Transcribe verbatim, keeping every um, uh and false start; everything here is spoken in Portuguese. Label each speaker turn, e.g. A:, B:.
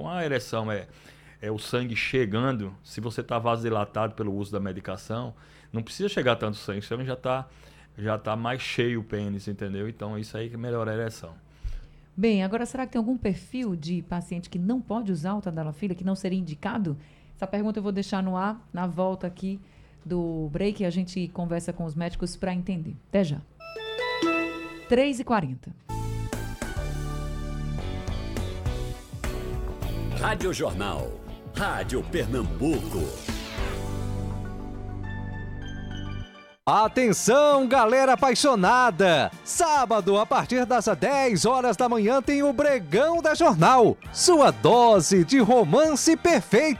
A: Com a ereção é, é o sangue chegando, se você está vasodilatado pelo uso da medicação, não precisa chegar tanto sangue, o sangue já está já tá mais cheio o pênis, entendeu? Então isso aí que melhora a ereção.
B: Bem, agora será que tem algum perfil de paciente que não pode usar o tadalafila, que não seria indicado? Essa pergunta eu vou deixar no ar, na volta aqui do break, e a gente conversa com os médicos para entender. Até já. três e quarenta.
C: Rádio Jornal. Rádio Pernambuco.
D: Atenção, galera apaixonada! Sábado, a partir das dez horas da manhã, tem o Bregão da Jornal. Sua dose de romance perfeito.